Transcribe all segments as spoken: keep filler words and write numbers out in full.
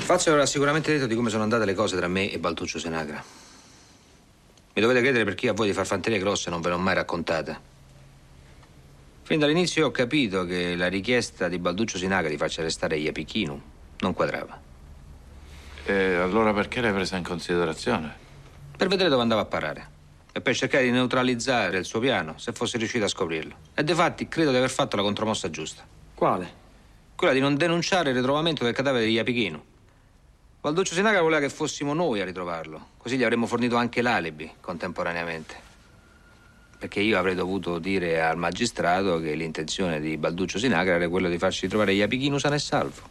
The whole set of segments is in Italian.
Fazio avrà sicuramente detto di come sono andate le cose tra me e Balduccio Sinagra. Mi dovete credere perché io a voi di far fanterie grosse non ve l'ho mai raccontata. Fin dall'inizio ho capito che la richiesta di Balduccio Sinagra di farci arrestare Iapichinu non quadrava. E allora perché l'hai presa in considerazione? Per vedere dove andava a parare e per cercare di neutralizzare il suo piano, se fosse riuscito a scoprirlo. E difatti credo di aver fatto la contromossa giusta. Quale? Quella di non denunciare il ritrovamento del cadavere di Iapichinu. Balduccio Sinagra voleva che fossimo noi a ritrovarlo, così gli avremmo fornito anche l'alibi contemporaneamente. Perché io avrei dovuto dire al magistrato che l'intenzione di Balduccio Sinagra era quella di farci ritrovare Iapichinu sano e salvo.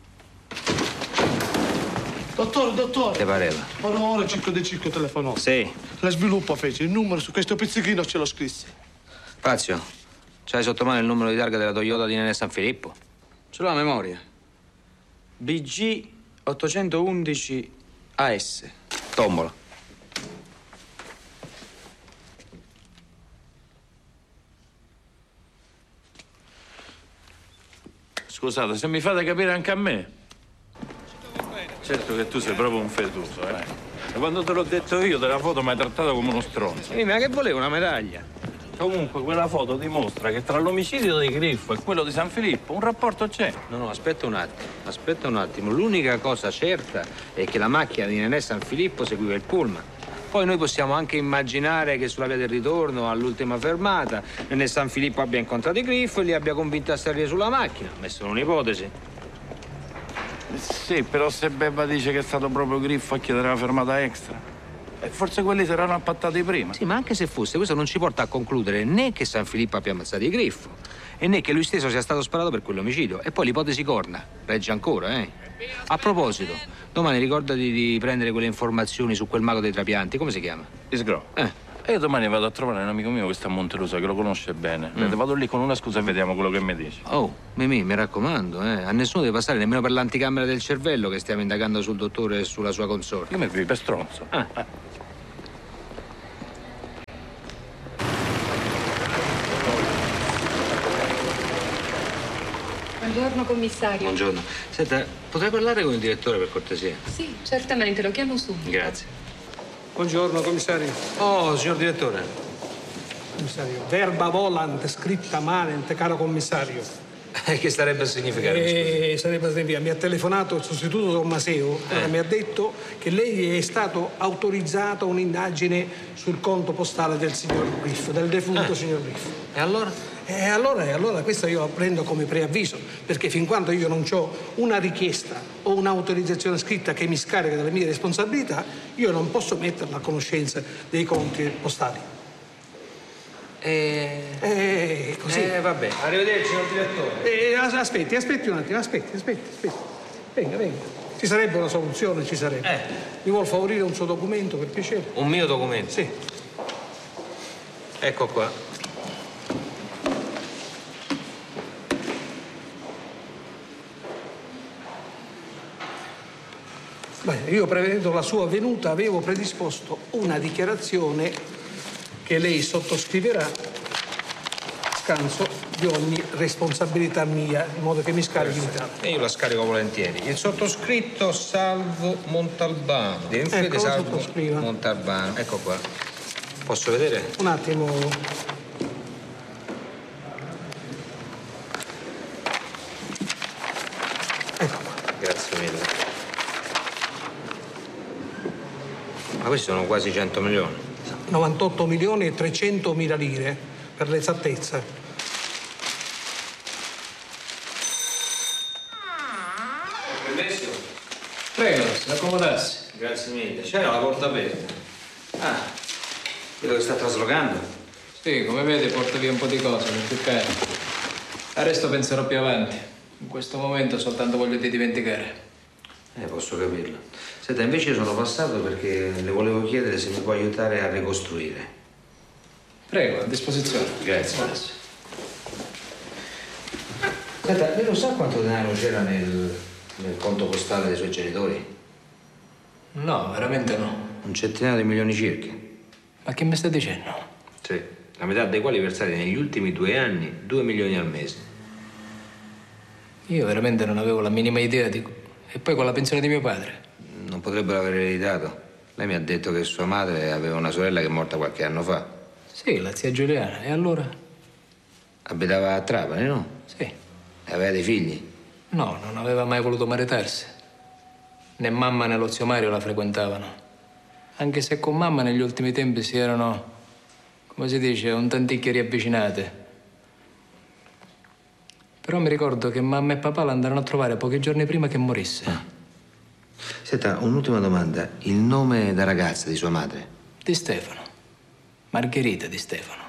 Dottore, dottore. Te pareva? Ora, ora cinque di cinque telefonò. Sì. La sviluppo fece il numero su questo pizzichino, ce lo scrisse. Fazio, c'hai sotto mano il numero di targa della Toyota di Nenè San Filippo? Ce l'ho a memoria. B G ottocentoundici A S. Tombola. Scusate, se mi fate capire anche a me. Certo che tu sei proprio un fetuso, eh. E quando te l'ho detto io della foto mi hai trattato come uno stronzo. Sì, ma che volevo, una medaglia? Comunque quella foto dimostra che tra l'omicidio di Griffo e quello di San Filippo un rapporto c'è. No, no, aspetta un attimo, aspetta un attimo. L'unica cosa certa è che la macchina di Nenè San Filippo seguiva il pullman. Poi noi possiamo anche immaginare che sulla via del ritorno, all'ultima fermata, Nenè San Filippo abbia incontrato i Griffo e li abbia convinti a salire sulla macchina. Ma è solo un'ipotesi. Sì, però se Bebba dice che è stato proprio Griffo a chiedere la fermata extra. E forse quelli saranno appattati prima. Sì, ma anche se fosse, questo non ci porta a concludere né che San Filippo abbia ammazzato i Griffo e né che lui stesso sia stato sparato per quell'omicidio. E poi l'ipotesi corna regge ancora, eh? A proposito, domani ricordati di prendere quelle informazioni su quel mago dei trapianti. Come si chiama? Isgro. Eh. E io domani vado a trovare un amico mio che sta a Montelusa, che lo conosce bene. Mm. Vado lì con una scusa e vediamo quello che mi dice. Oh, Mimì, mi raccomando, eh? A nessuno deve passare nemmeno per l'anticamera del cervello che stiamo indagando sul dottore e sulla sua consorte. Io mi vivo per stronzo. Ah. Eh. Buongiorno, commissario. Buongiorno. Senta, potrei parlare con il direttore per cortesia? Sì, certamente, lo chiamo subito. Grazie. Buongiorno, commissario. Oh, signor direttore. Commissario, verba volant, scritta manent, caro commissario. Che starebbe a significare? Eh, sarebbe a significare. Mi ha telefonato il sostituto Tommaseo Eh. e mi ha detto che lei è stato autorizzato a un'indagine sul conto postale del signor Griffo, del defunto Eh. signor Griffo. E allora? E allora, e allora questo io lo prendo come preavviso, perché fin quando io non ho una richiesta o un'autorizzazione scritta che mi scarica dalle mie responsabilità, io non posso metterla a conoscenza dei conti postali. Eh... Eh, così. Eh, vabbè. Arrivederci, signor direttore. Eh, as- aspetti, aspetti un attimo, aspetti, aspetti, aspetti. Venga, venga. Ci sarebbe una soluzione, ci sarebbe. Eh. Mi vuol favorire un suo documento, per piacere? Un mio documento? Sì. Ecco qua. Beh, io prevedendo la sua venuta avevo predisposto una dichiarazione che lei sottoscriverà scanso di ogni responsabilità mia, in modo che mi scarichi in Italia. E io la scarico volentieri. Il sottoscritto Salvo Montalbano. Di Ecco, lo Salvo sottoscriva. Montalbano. Ecco qua. Posso vedere? Un attimo. Ecco qua. Grazie mille. Ma questi sono quasi cento milioni. novantotto milioni e trecentomila lire, per l'esattezza. Permesso? Prego, si accomodasse. Grazie mille. C'era la porta aperta. Ah, vedo che sta traslocando. Sì, come vede porta via un po' di cose, non più caro. Al resto penserò più avanti. In questo momento soltanto voglio di dimenticare. Eh, posso capirlo. Senta, invece io sono passato perché le volevo chiedere se mi può aiutare a ricostruire. Prego, a disposizione. Grazie. Senta, lei lo sa quanto denaro c'era nel, nel conto postale dei suoi genitori? No, veramente no. Un centinaio di milioni circa. Ma che mi sta dicendo? Sì. La metà dei quali versati negli ultimi due anni, due milioni al mese. Io veramente non avevo la minima idea di... E poi con la pensione di mio padre? Non potrebbero aver ereditato. Lei mi ha detto che sua madre aveva una sorella che è morta qualche anno fa. Sì, la zia Giuliana. E allora? Abitava a Trapani, no? Sì. E aveva dei figli. No, non aveva mai voluto maritarsi. Né mamma né lo zio Mario la frequentavano. Anche se con mamma negli ultimi tempi si erano, come si dice, un tanticchio riavvicinate. Però mi ricordo che mamma e papà l'andarono a trovare pochi giorni prima che morisse. Ah. Senta, un'ultima domanda. Il nome da ragazza di sua madre? Di Stefano. Margherita Di Stefano.